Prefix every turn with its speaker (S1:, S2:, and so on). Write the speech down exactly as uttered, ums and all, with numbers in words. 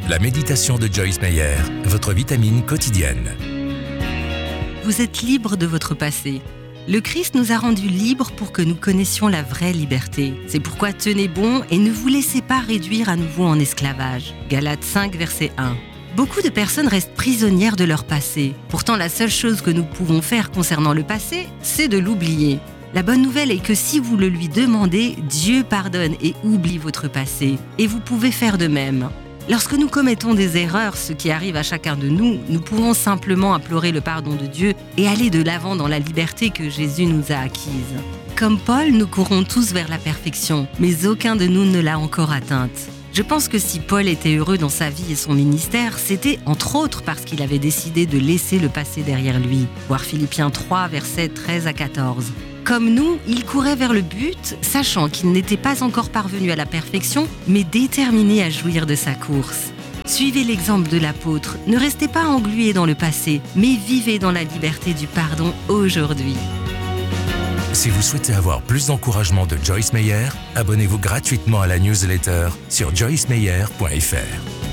S1: La méditation de Joyce Meyer, votre vitamine quotidienne.
S2: Vous êtes libre de votre passé. Le Christ nous a rendus libres pour que nous connaissions la vraie liberté. C'est pourquoi tenez bon et ne vous laissez pas réduire à nouveau en esclavage. Galates cinq, verset un. Beaucoup de personnes restent prisonnières de leur passé. Pourtant, la seule chose que nous pouvons faire concernant le passé, c'est de l'oublier. La bonne nouvelle est que si vous le lui demandez, Dieu pardonne et oublie votre passé. Et vous pouvez faire de même. Lorsque nous commettons des erreurs, ce qui arrive à chacun de nous, nous pouvons simplement implorer le pardon de Dieu et aller de l'avant dans la liberté que Jésus nous a acquise. Comme Paul, nous courons tous vers la perfection, mais aucun de nous ne l'a encore atteinte. Je pense que si Paul était heureux dans sa vie et son ministère, c'était entre autres parce qu'il avait décidé de laisser le passé derrière lui. Voir Philippiens trois, versets treize à quatorze. Comme nous, il courait vers le but, sachant qu'il n'était pas encore parvenu à la perfection, mais déterminé à jouir de sa course. Suivez l'exemple de l'apôtre, ne restez pas englués dans le passé, mais vivez dans la liberté du pardon aujourd'hui.
S1: Si vous souhaitez avoir plus d'encouragement de Joyce Meyer, abonnez-vous gratuitement à la newsletter sur joyce meyer point f r.